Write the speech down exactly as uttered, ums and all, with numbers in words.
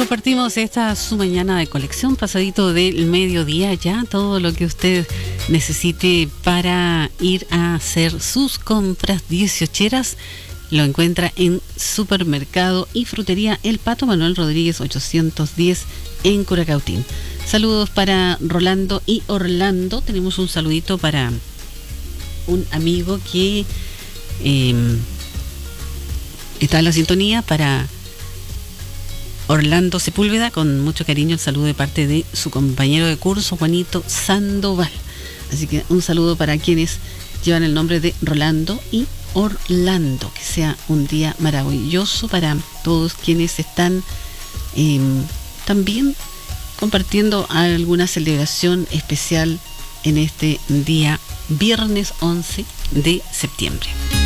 Compartimos esta su mañana de colección, pasadito del mediodía ya, todo lo que usted necesite para ir a hacer sus compras dieciocheras lo encuentra en Supermercado y Frutería El Pato Manuel Rodríguez ochocientos diez en Curacautín. Saludos para Rolando y Orlando. Tenemos un saludito para un amigo que eh, está en la sintonía, para Orlando Sepúlveda, con mucho cariño el saludo de parte de su compañero de curso, Juanito Sandoval. Así que un saludo para quienes llevan el nombre de Rolando y Orlando. Que sea un día maravilloso para todos quienes están eh, también compartiendo alguna celebración especial en este día viernes once de septiembre.